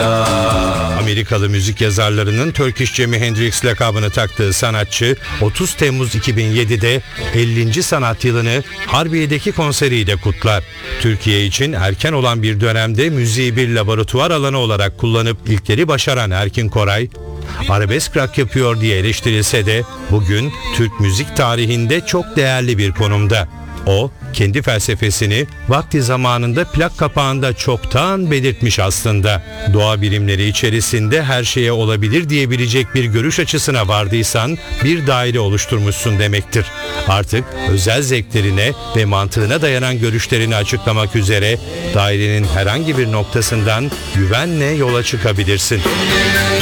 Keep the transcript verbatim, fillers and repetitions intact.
Amerikalı müzik yazarlarının Turkish Jimi Hendrix lakabını taktığı sanatçı otuz Temmuz iki bin yedide ellinci sanat yılını Harbiye'deki konseriyle kutlar. Türkiye için erken olan bir dönemde müziği bir laboratuvar alanı olarak kullanıp ilkleri başaran Erkin Koray, arabesk rock yapıyor diye eleştirilse de bugün Türk müzik tarihinde çok değerli bir konumda. O, kendi felsefesini vakti zamanında plak kapağında çoktan belirtmiş aslında. Doğa bilimleri içerisinde her şeye olabilir diyebilecek bir görüş açısına vardıysan bir daire oluşturmuşsun demektir. Artık özel zevklerine ve mantığına dayanan görüşlerini açıklamak üzere dairenin herhangi bir noktasından güvenle yola çıkabilirsin.